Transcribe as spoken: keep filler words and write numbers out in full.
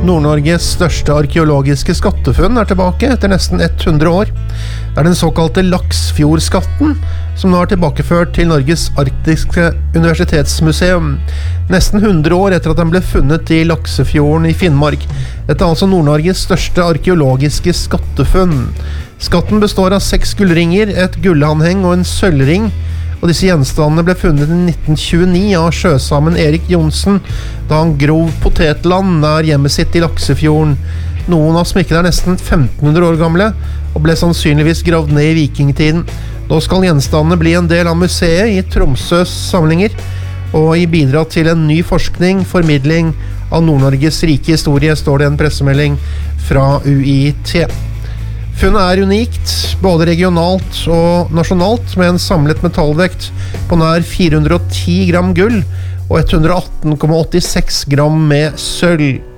Nord-Norges største arkeologiske skattefunn er tilbake etter nesten hundre år. Det er den såkalte Laksfjordskatten, som nå er tilbakeført til Norges Arktiske Universitetsmuseum, nesten hundre år etter at den ble funnet i Laksefjorden i Finnmark. Dette er altså Nord-Norges største arkeologiske skattefunn. Skatten består av seks gullringer, et gullanheng og en sølvring, og disse gjenstandene ble funnet i nitten tjueni av sjøsamen Erik Johnsen, da han grov potetland nær hjemmet sitt i Laksefjorden. Noen av smykkene er nesten femten hundre år gamle, og ble sannsynligvis gravd ned i vikingtiden. Nå skal gjenstandene bli en del av museet i Tromsøs samlinger, og i bidra til en ny forskning, formidling av Nord-Norges rike historie, står det en pressemelding fra U I T. Funnet er unikt, både regionalt og nasjonalt, med en samlet metallvekt på nær fire hundre og ti gram gull og ett hundre og atten komma åttiseks gram med sølv.